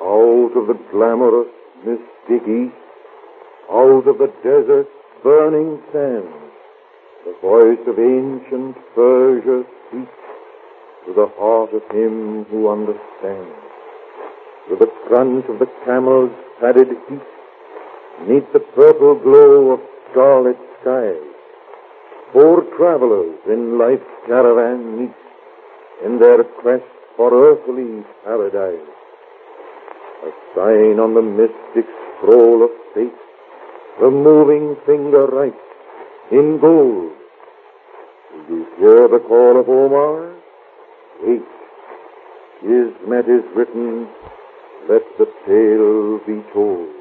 Out of the glamorous, mystic east, out of the desert's burning sand, the voice of ancient Persia speaks to the heart of him who understands. With the crunch of the camel's padded feet, neath the purple glow of starlit skies, four travelers in life's caravan meet in their quest for earthly paradise. A sign on the mystic scroll of fate, the moving finger writes in gold. Do you hear the call of Omar? Wait. Kismet is written, let the tale be told.